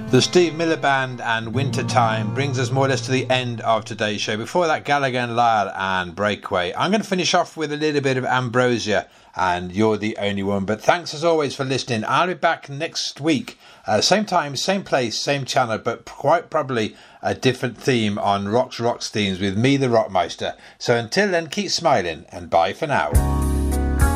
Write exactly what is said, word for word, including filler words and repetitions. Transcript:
The Steve Miller Band and Wintertime brings us more or less to the end of today's show. Before that, Gallagher and Lyle and Breakaway. I'm going to finish off with a little bit of Ambrosia and You're the Only One. But thanks as always for listening. I'll be back next week. Uh, same time, same place, same channel, but quite probably a different theme on Rocks Rocks themes with me, the Rockmeister. So until then, keep smiling and bye for now.